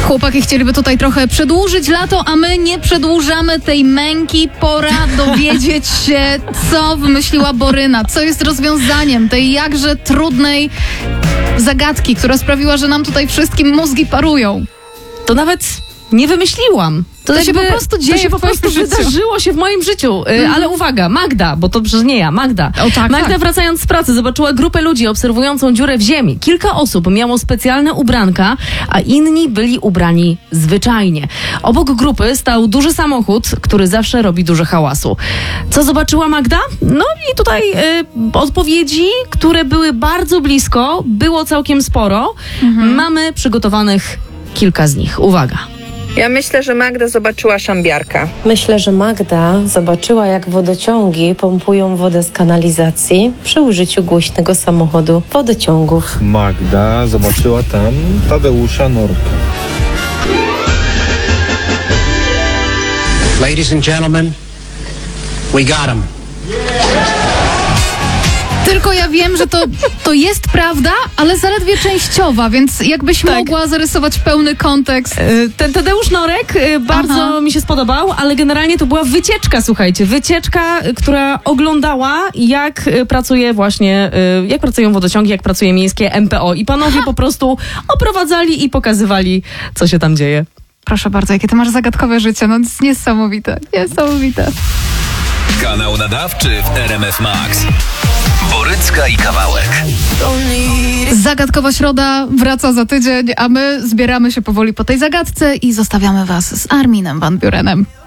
Chłopaki chcieliby tutaj trochę przedłużyć lato, a my nie przedłużamy tej męki. Pora dowiedzieć się, co wymyśliła Boryna, co jest rozwiązaniem tej jakże trudnej zagadki, która sprawiła, że nam tutaj wszystkim mózgi parują. To nawet nie wymyśliłam. To się po prostu dzieje, to się po prostu wydarzyło się w moim życiu. Ale uwaga, Magda, bo to przecież nie ja, Magda. Magda wracając z pracy zobaczyła grupę ludzi obserwującą dziurę w ziemi. Kilka osób miało specjalne ubranka, a inni byli ubrani zwyczajnie. Obok grupy stał duży samochód, który zawsze robi dużo hałasu. Co zobaczyła Magda? No i tutaj odpowiedzi, które były bardzo blisko, było całkiem sporo. Mamy przygotowanych kilka z nich. Uwaga. Ja myślę, że Magda zobaczyła szambiarka. Myślę, że Magda zobaczyła, jak wodociągi pompują wodę z kanalizacji przy użyciu głośnego samochodu wodociągów. Magda zobaczyła tam Tadeusza Norka. Ladies and gentlemen, we got him. Tylko ja wiem, że to jest prawda, ale zaledwie częściowa, więc jakbyś mogła zarysować pełny kontekst. Ten Tadeusz Norek bardzo mi się spodobał, ale generalnie to była wycieczka, słuchajcie. Wycieczka, która oglądała, jak pracuje właśnie, jak pracują wodociągi, jak pracuje miejskie MPO. I panowie po prostu oprowadzali i pokazywali, co się tam dzieje. Proszę bardzo, jakie ty masz zagadkowe życie. No, to jest niesamowite, niesamowite. Kanał nadawczy w RMF Max. Borycka i Kawałek. Zagadkowa środa wraca za tydzień, a my zbieramy się powoli po tej zagadce i zostawiamy was z Arminem Van Burenem.